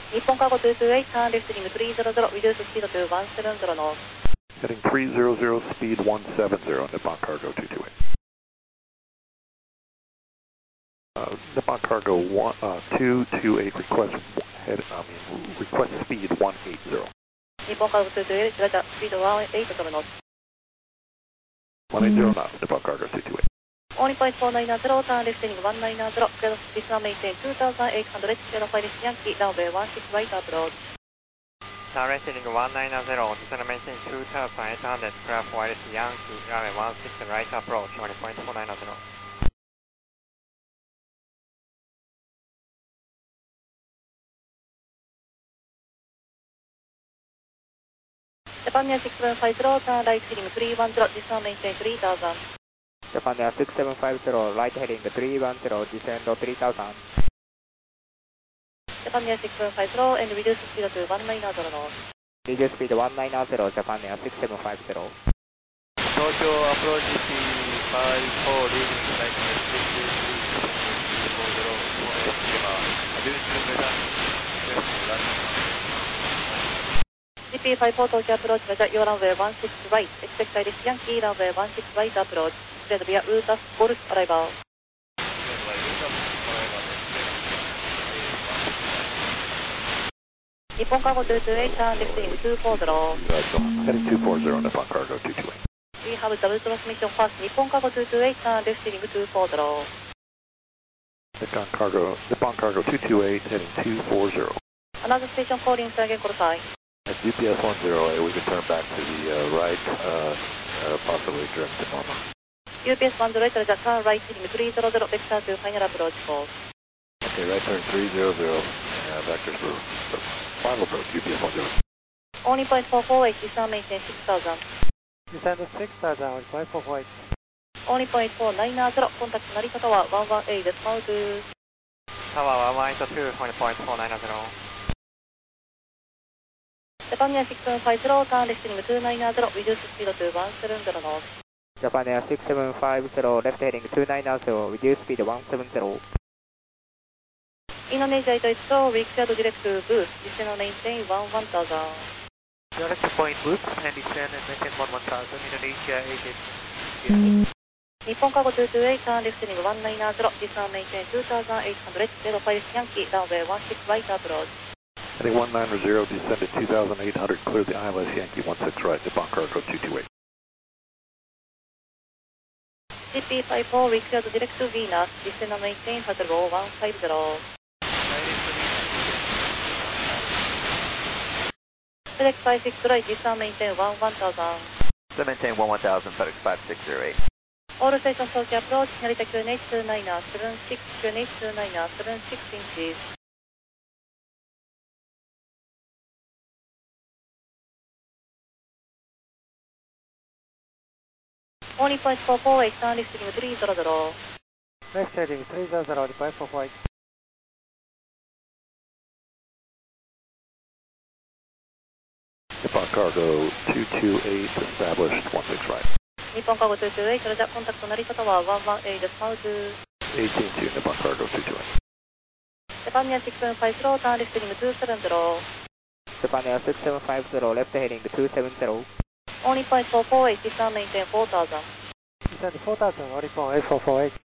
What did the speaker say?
日本cargo 228, turn left heading 300, reduce speed to 170 knots. Heading 300, speed 170, Nippon Cargo 228. Nippon Cargo 228, request speed 180. 日本cargo 228, Delta, speed 180 knots. 180 knots, Nippon Cargo 228. Only point 490, turn left heading 190, clear descend maintain 2800, clear Pilot Yankee, runway 16 right approach. Turn left heading 190, descend maintain 2800, clear Pilot Yankee, runway 16 right approach, only point 490. Japan Air 6750, turn right heading 310, descend maintain 3000. Japan Air 6750, right heading 310, descend 3000. Japan Air 6750, and reduce speed to 190 knots. Reduce speed 190, Japan Air 6750. Tokyo approach P54, leading flight GP54 Tokyo approach, measure your runway 16 right, expect Pilot Yankee, runway 16 right approach, cleared via Utas Golf arrival. Nippon Cargo 228, turn left heading 240. Heading 240, Nippon Cargo 228. We have double transmission fast, Nippon Cargo 228, turn left heading 240. Nippon Cargo 228, heading 240. Another station calling, again call sign. At GPS 10A, we can turn back to the right, possibly direct to normal. UPS 10, turn right heading 300, vector to final approach course. Okay, right turn 300, vector for final approach, UPS 10. Only point 448, descend maintain 6000. Descend 6000, point 448. Only point 490, contact Narita Tower 118, decimal 2. Tower 182, point 490. Japan Air 6750, turn left heading 290, reduce speed to 170 knots. Japan Air 6750, left heading 290, reduce speed 170. Indonesia 880, we cleared direct to boost, descend and maintain 1000. Direct to point boost and descend and maintain 1000, Indonesia 88. Nippon Cargo 228, turn left heading 190, descend and maintain 2800, clear Pilot Yankee, runway 16 right approach. Heading 190, descend at 2800, clear the ILS Yankee 16 right, Nippon Cargo 228. GP54, we cleared direct to Venus, descend and maintain 150. Select 560, descend maintain 1000. So maintain 1000, FedEx 5608. All stations Tokyo approach, Narita QNH 2976, QNH 2976 inches. Only point 448, turn left heading 300. Left heading 300, point 448. Nippon Cargo 228, established 16 right. Nippon Cargo 228, Roger, contact Narita Tower 118, decimal 2. 18-2, Nippon Cargo 228. Japan Air 6750, turn left heading 270. Japan Air 6750, left heading 270. Only point 448, descend maintain 4000. Descend 4000, only point 8448.